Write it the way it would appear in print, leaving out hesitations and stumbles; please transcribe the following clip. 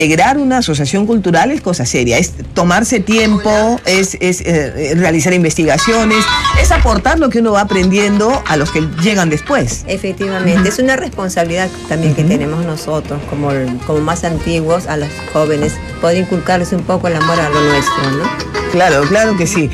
Integrar una asociación cultural es cosa seria, es tomarse tiempo, es realizar investigaciones, es aportar lo que uno va aprendiendo a los que llegan después. Efectivamente, es una responsabilidad también que tenemos nosotros, como más antiguos, a los jóvenes, poder inculcarles un poco el amor a lo nuestro, ¿no? Claro, claro que sí.